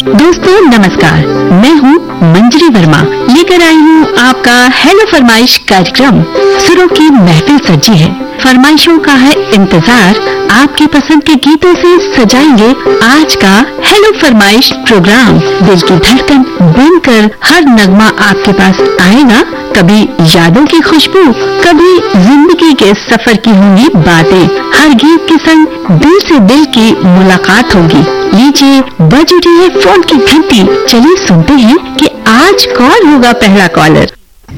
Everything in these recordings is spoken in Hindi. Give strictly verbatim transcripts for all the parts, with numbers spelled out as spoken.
दोस्तों नमस्कार, मैं हूँ मंजरी वर्मा, लेकर आई हूँ आपका हेलो फरमाइश कार्यक्रम। सुरों की महफिल सजी है, फरमाइशों का है इंतजार, आपकी पसंद के गीतों से सजाएंगे आज का हेलो फरमाइश प्रोग्राम। दिल की धड़कन बनकर हर नगमा आपके पास आएगा, कभी यादों की खुशबू, कभी जिंदगी के सफर की होंगी बातें। हर गीत के संग दिल से दिल की मुलाकात होगी। लीजिए बज उठी है फोन की घंटी, चलिए सुनते हैं कि आज कौन होगा पहला कॉलर।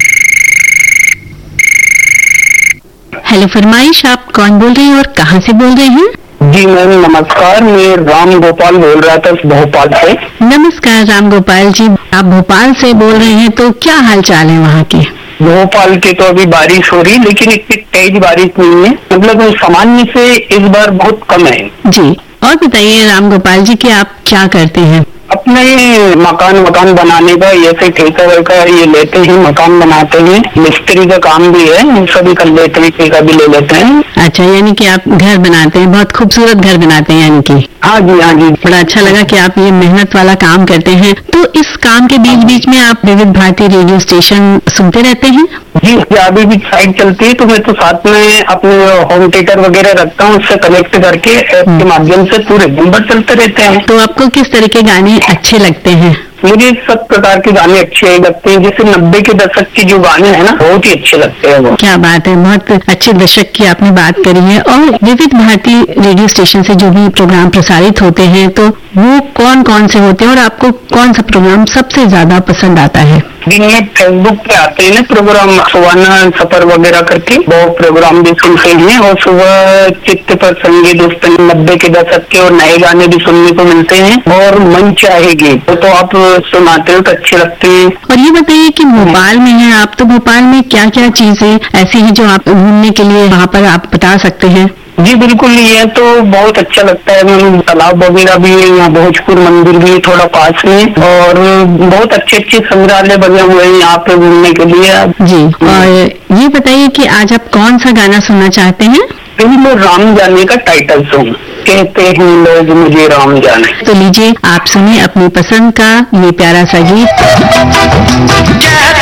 हेलो फरमाइश, आप कौन बोल रहे हैं और कहां से बोल रहे हैं? जी मैम नमस्कार, मैं राम गोपाल बोल रहा था भोपाल से। नमस्कार राम गोपाल जी, आप भोपाल से बोल रहे हैं, तो क्या हाल चाल है वहाँ के? भोपाल के तो अभी बारिश हो रही, लेकिन इतनी तेज बारिश नहीं है, मतलब सामान्य से इस बार बहुत कम है। जी, और बताइए राम गोपाल जी कि आप क्या करते हैं? अपने मकान मकान बनाने का ऐसे ठेका वेका ये लेते हैं, मकान बनाते हैं, मिस्त्री का काम भी है, हम सभी कर लेते हैं, ठेका भी ले लेते हैं। अच्छा, यानी कि आप घर बनाते हैं, बहुत खूबसूरत घर बनाते हैं यानी कि? हाँ जी हाँ जी। बड़ा अच्छा लगा कि आप ये मेहनत वाला काम करते हैं। तो इस काम के बीच बीच में आप विविध भारती रेडियो स्टेशन सुनते रहते हैं? जी, अभी भी साइट चलती है तो मैं तो साथ में अपने होम थिएटर वगैरह रखता हूँ, उससे कनेक्ट करके ऐप के माध्यम से पूरे दिन भर चलते रहते हैं। तो आपको किस तरह के गाने अच्छे लगते हैं? मुझे सब प्रकार के गाने अच्छे लगते हैं, जैसे नब्बे के दशक के जो गाने हैं ना, बहुत ही अच्छे लगते हैं वो। क्या बात है, बहुत अच्छे दशक की आपने बात करी है। और विविध भारती रेडियो स्टेशन से जो भी प्रोग्राम प्रसारित होते हैं, तो वो कौन कौन से होते हैं और आपको कौन सा प्रोग्राम सबसे ज्यादा पसंद आता है? दिन में फेसबुक पे आते हैं ना प्रोग्राम, सुहाना सफर वगैरह करके, वो प्रोग्राम भी सुनते हैं। और सुबह चित्त पर संगीत दोस्तन नब्बे के दशक के और नए गाने भी सुनने को मिलते हैं। और मन चाहेगी तो, तो आप सुनाते हो तो अच्छे लगते हैं। और ये बताइए कि भोपाल में है आप, तो भोपाल में क्या क्या चीजें ऐसी हैं जो आप घूमने के लिए वहाँ पर आप बता सकते हैं? जी बिल्कुल, ये तो बहुत अच्छा लगता है। तालाब वगैरह भी है यहाँ, भोजपुर मंदिर भी थोड़ा पास में, और बहुत अच्छे अच्छे संग्रहालय बने हुए हैं यहाँ पे घूमने के लिए। जी, और ये बताइए कि आज आप कौन सा गाना सुनना चाहते हैं? फिल्म राम जाने का टाइटल सॉन्ग, कहते हैं लोग मुझे राम जाने। तो लीजिए आप सुनिए अपनी पसंद का ये प्यारा सा गीत।